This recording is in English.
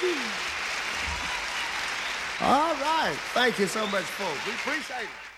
All right. Thank you so much, folks. We appreciate it.